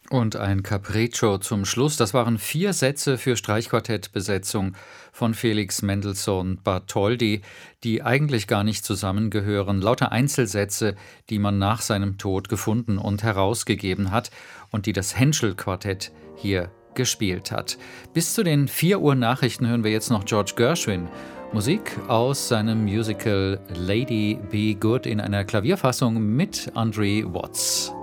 Und ein Capriccio zum Schluss. Das waren 4 Sätze für Streichquartettbesetzung von Felix Mendelssohn Bartholdy, die eigentlich gar nicht zusammengehören. Lauter Einzelsätze, die man nach seinem Tod gefunden und herausgegeben hat und die das Henschel-Quartett hier gespielt hat. Bis zu den 4 Uhr Nachrichten hören wir jetzt noch George Gershwin. Musik aus seinem Musical Lady Be Good in einer Klavierfassung mit Andre Watts.